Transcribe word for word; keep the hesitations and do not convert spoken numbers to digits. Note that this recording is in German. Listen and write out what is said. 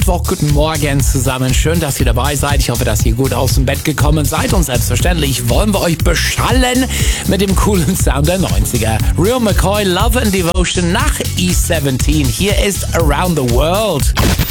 Mittwoch, guten Morgen zusammen. Schön, dass ihr dabei seid. Ich hoffe, dass ihr gut aus dem Bett gekommen seid. Und selbstverständlich wollen wir euch beschallen mit dem coolen Sound der neunziger. Real McCoy, Love and Devotion nach E siebzehn. Hier ist Around the World.